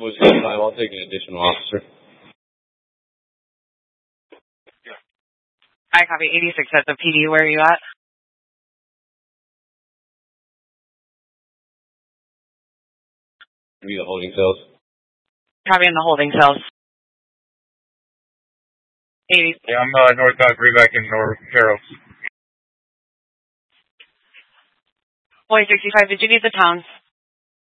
Was your time? I'll take an additional officer. I copy 86 at the PD. Where are you at? Be the holding cells. Copy in the holding cells. 80. Yeah, I'm North Calgary back in North Carroll. Boy 65, did you need the towns?